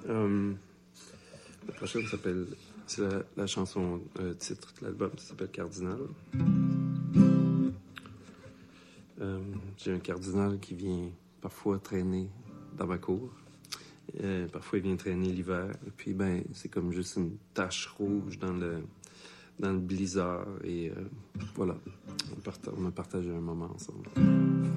La prochaine s'appelle... C'est la chanson titre de l'album, ça s'appelle Cardinal. J'ai un cardinal qui vient parfois traîner dans ma cour. Parfois, il vient traîner l'hiver. Et puis, c'est comme juste une tache rouge dans le blizzard. Et voilà, on a partagé un moment ensemble.